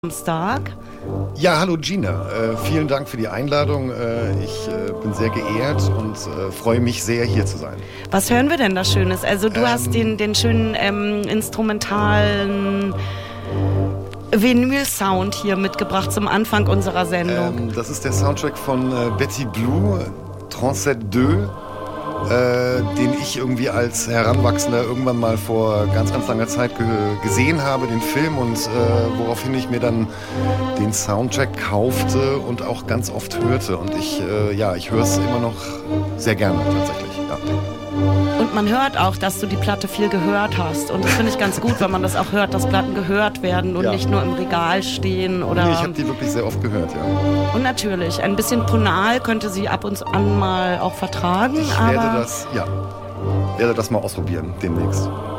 Samstag. Ja, hallo Gina. Vielen Dank für die Einladung. Ich bin sehr geehrt und freue mich sehr, hier zu sein. Was hören wir denn da Schönes? Also du hast den schönen instrumentalen Vinyl-Sound hier mitgebracht zum Anfang unserer Sendung. Das ist der Soundtrack von Betty Blue, Transit 2. Den ich irgendwie als Heranwachsender irgendwann mal vor ganz, ganz langer Zeit gesehen habe, den Film, und woraufhin ich mir dann den Soundtrack kaufte und auch ganz oft hörte. Und ich höre es immer noch sehr gerne tatsächlich. Ja. Und man hört auch, dass du die Platte viel gehört hast. Und das finde ich ganz gut, wenn man das auch hört, dass Platten gehört werden und nicht nur im Regal stehen. Oder nee, ich habe die wirklich sehr oft gehört, ja. Und natürlich, ein bisschen tonal könnte sie ab und an mal auch vertragen. Ich werde das mal ausprobieren demnächst.